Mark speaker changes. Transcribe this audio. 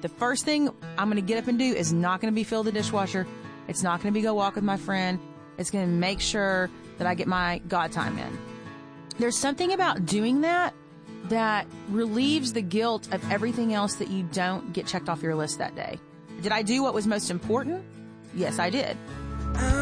Speaker 1: The first thing I'm going to get up and do is not going to be fill the dishwasher. It's not going to be go walk with my friend. It's going to make sure that I get my God time in. There's something about doing that relieves the guilt of everything else that you don't get checked off your list that day. Did I do what was most important? Yes, I did.